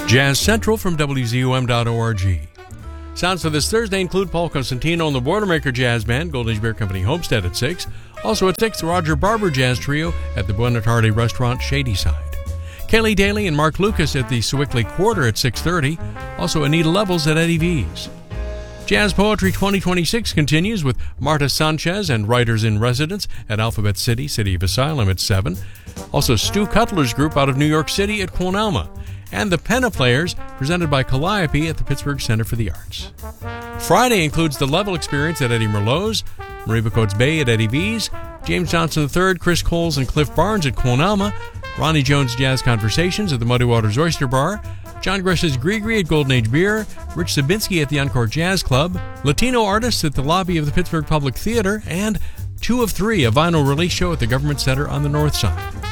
Jazz Central from WZUM.org. Sounds for this Thursday include Paul Cosentino and the Boilermaker Jazz Band, Golden Age Beer Company, Homestead at 6. Also at 6, the Roger Barber Jazz Trio at the Buenatarde Restaurant, Shadyside. Kelly Daly and Mark Lucas at the Sewickley Quarter at 6:30. Also Anita Levels at Eddie V's. Jazz Poetry 2026 continues with Marta Sanchez and Writers in Residence at Alphabet City, City of Asylum at 7. Also Stu Cutler's group out of New York City at Quonalma. And the Penna Players, presented by Calliope at the Pittsburgh Center for the Arts. Friday includes the Level Experience at Eddie Merlot's, Marie Coates Bay at Eddie V's, James Johnson III, Chris Coles, and Cliff Barnes at Quonalma, Ronnie Jones Jazz Conversations at the Muddy Waters Oyster Bar, John Gress's Grigri at Golden Age Beer, Rich Sabinski at the Encore Jazz Club, Latino artists at the lobby of the Pittsburgh Public Theater, and 2 of 3, a vinyl release show at the Government Center on the North Side.